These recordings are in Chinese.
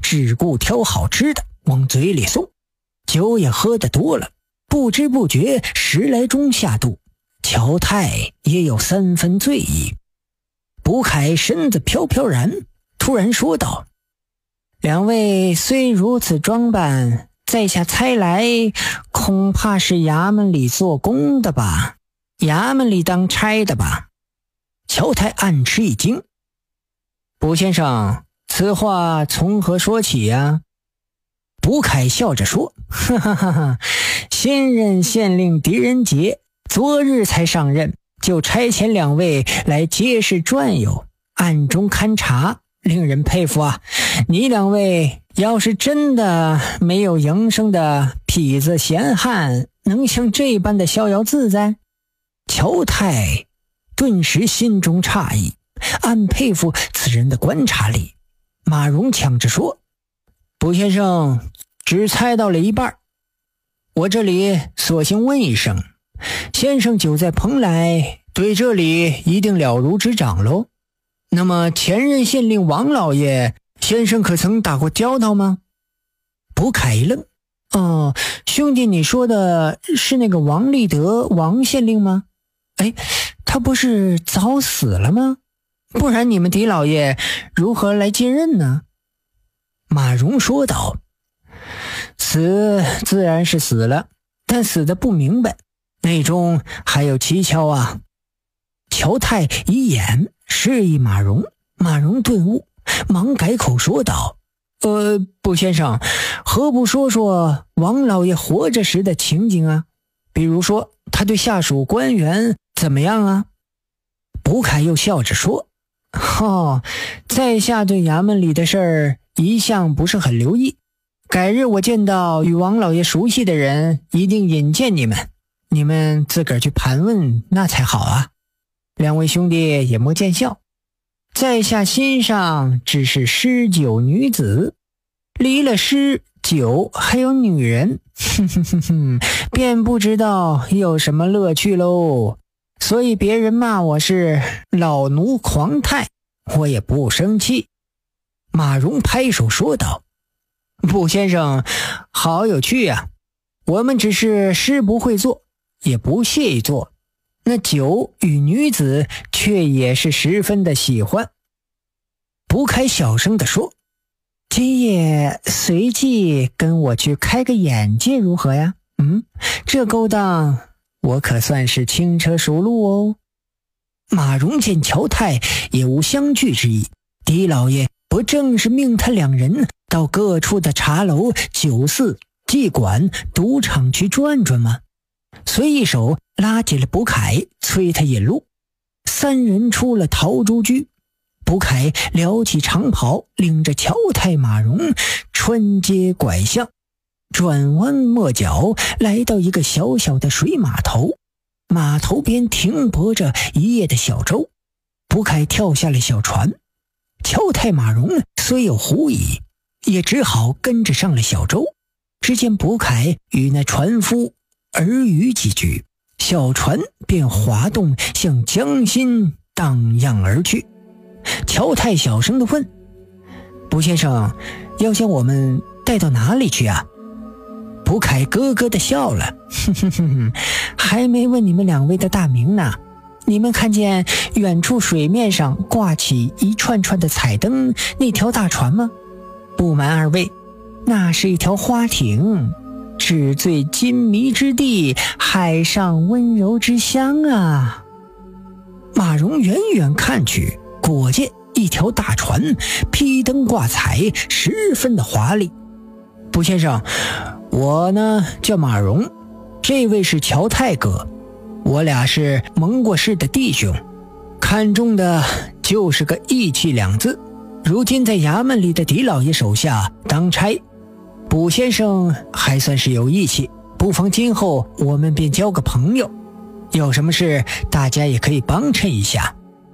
只顾挑好吃的往嘴里送，酒也喝得多了，不知不觉10来盅下肚，乔太也有3分醉意。卜凯身子飘飘然，突然说道：“两位虽如此装扮，在下猜来恐怕是衙门里做工的吧，衙门里当差的吧？”乔太暗吃一惊：“卜先生，此话从何说起呀？”卜凯笑着说：“哈哈哈哈，新任县令狄仁杰昨日才上任，就差遣2位来街市转悠，暗中勘察，令人佩服啊！你2位要是真的没有营生的痞子闲汉，能像这般的逍遥自在？”乔太顿时心中诧异，暗佩服此人的观察力。马荣抢着说：“卜先生只猜到了一半，我这里索性问一声，先生久在蓬莱，对这里一定了如指掌喽。那么前任县令王老爷，先生可曾打过交道吗？”卜凯一愣：“哦，兄弟，你说的是那个王立德王县令吗？哎，他不是早死了吗？不然你们狄老爷如何来接任呢？”马荣说道：“死自然是死了，但死得不明白，内中还有蹊跷啊。”乔太一眼示意马荣，马荣顿悟，忙改口说道：“卜先生，何不说说王老爷活着时的情景啊？比如说他对下属官员怎么样啊？”卜凯又笑着说：“在下对衙门里的事儿一向不是很留意，改日我见到与王老爷熟悉的人，一定引荐你们，你们自个儿去盘问那才好啊。2位兄弟也莫见笑，在下心上只是诗酒女子，离了诗酒还有女人，便不知道有什么乐趣喽。所以别人骂我是老奴狂态，我也不生气。”马荣拍手说道：“卜先生好有趣啊，我们只是诗不会做，也不屑于做，那酒与女子却也是十分的喜欢。”卜凯小声地说：“今夜随即跟我去开个眼界如何呀？这勾当我可算是轻车熟路哦。”马荣见乔太也无相拒之意，狄老爷不正是命他2人到各处的茶楼、酒肆、妓馆、赌场去转转吗？遂一手拉起了卜凯，催他引路。3人出了陶朱居，卜凯撩起长袍，领着乔太、马荣穿街拐巷，转弯抹角，来到一个小小的水码头。码头边停泊着一叶的小舟，卜凯跳下了小船。乔太、马荣虽有狐疑，也只好跟着上了小舟。只见卜凯与那船夫耳语几句，小船便滑动向江心荡漾而去。乔太小声地问：“卜先生，要将我们带到哪里去啊？”卜凯咯咯地笑了：“还没问你们2位的大名呢。你们看见远处水面上挂起一串串的彩灯那条大船吗？不瞒2位，那是一条花艇，纸醉金迷之地，海上温柔之乡啊。”马荣远远看去，果见一条大船，披灯挂彩，十分的华丽。“卜先生，我呢叫马荣，这位是乔太哥，我俩是盟过誓的弟兄，看中的就是个义气2字。如今在衙门里的狄老爷手下当差，卜先生还算是有义气，不妨今后我们便交个朋友，有什么事大家也可以帮衬一下。”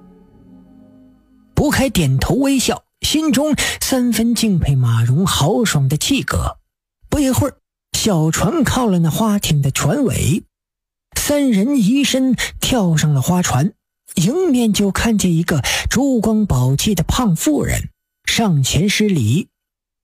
卜凯点头微笑，心中3分敬佩马荣豪爽的气格。不一会儿，小船靠了那花艇的船尾，3人移身跳上了花船，迎面就看见一个珠光宝气的胖妇人上前施礼：“